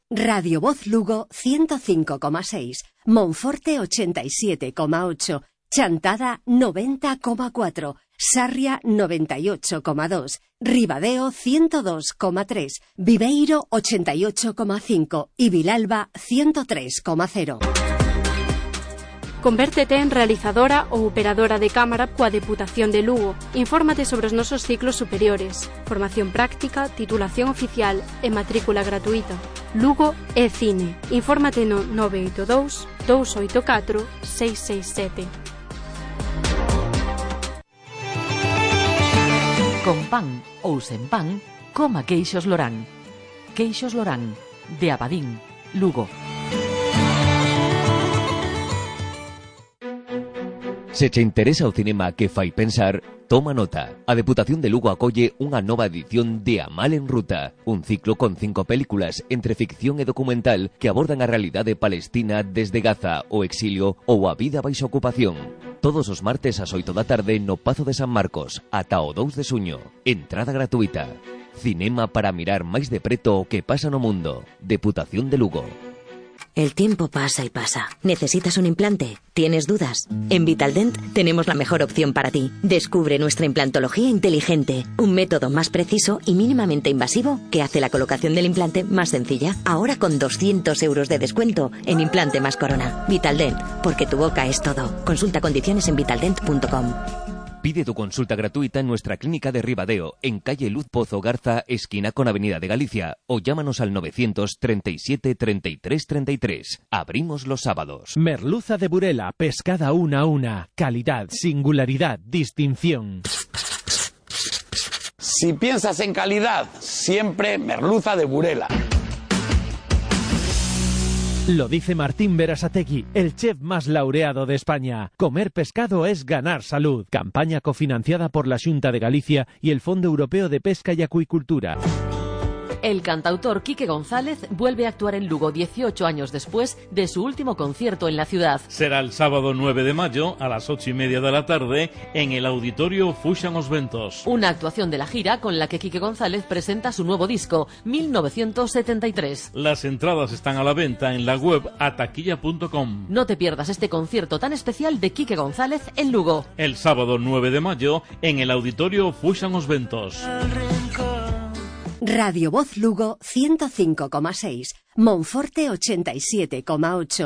Radio Voz Lugo 105,6, Monforte 87,8, Chantada 90,4, Sarria 98,2, Ribadeo 102,3, Viveiro 88,5 y Vilalba 103,0. Convértete en realizadora ou operadora de cámara coa Deputación de Lugo. Infórmate sobre os nosos ciclos superiores. Formación práctica, titulación oficial e matrícula gratuita. Lugo é Cine. Infórmate no 982 284 667. Con pan ou sen pan, coma queixos Lorán. Queixos Lorán, de Abadín, Lugo. Se che interesa o cinema que fai pensar, toma nota. A Deputación de Lugo acolle unha nova edición de A Mal en Ruta, un ciclo con 5 películas entre ficción e documental que abordan a realidade palestina desde Gaza, o exilio ou a vida baixo ocupación. Todos os martes ás 8 da tarde no Pazo de San Marcos, ata o 2 de xuño. Entrada gratuita. Cinema para mirar máis de preto o que pasa no mundo. Deputación de Lugo. El tiempo pasa y pasa. ¿Necesitas un implante? ¿Tienes dudas? En Vitaldent tenemos la mejor opción para ti. Descubre nuestra implantología inteligente, un método más preciso y mínimamente invasivo que hace la colocación del implante más sencilla. Ahora con 200 euros de descuento en implante más corona. Vitaldent, porque tu boca es todo. Consulta condiciones en vitaldent.com. Pide tu consulta gratuita en nuestra clínica de Ribadeo, en calle Luz Pozo Garza, esquina con Avenida de Galicia, o llámanos al 937 33 33. Abrimos los sábados. Merluza de Burela, pescada una a una. Calidad, singularidad, distinción. Si piensas en calidad, siempre merluza de Burela. Lo dice Martín Berasategui, el chef más laureado de España. Comer pescado es ganar salud. Campaña cofinanciada por la Xunta de Galicia y el Fondo Europeo de Pesca y Acuicultura. El cantautor Quique González vuelve a actuar en Lugo 18 años después de su último concierto en la ciudad. Será el sábado 9 de mayo a las 8:30 de la tarde en el Auditorio Fuxan os Ventos. Una actuación de la gira con la que Quique González presenta su nuevo disco, 1973. Las entradas están a la venta en la web ataquilla.com. No te pierdas este concierto tan especial de Quique González en Lugo. El sábado 9 de mayo en el Auditorio Fuxan os Ventos. Radio Voz Lugo 105,6, Monforte 87,8,